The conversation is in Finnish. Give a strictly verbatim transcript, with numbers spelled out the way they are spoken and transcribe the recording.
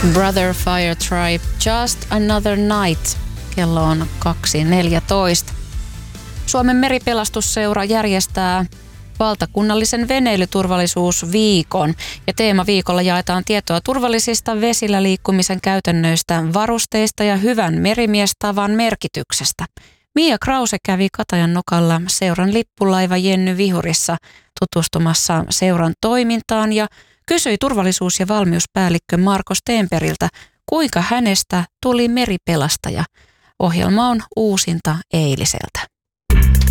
Brother Fire Tribe, Just Another Night. Kello on kaksi neljätoista. Suomen meripelastusseura järjestää valtakunnallisen veneilyturvallisuusviikon ja teemaviikolla jaetaan tietoa turvallisista vesillä liikkumisen käytännöistä, varusteista ja hyvän merimiestavan merkityksestä. Mia Krause kävi Katajan nokalla seuran lippulaiva Jenny Vihurissa tutustumassa seuran toimintaan ja kysyi turvallisuus- ja valmiuspäällikkö Marko Stenbergiltä, kuinka hänestä tuli meripelastaja. Ohjelma on uusinta eiliseltä.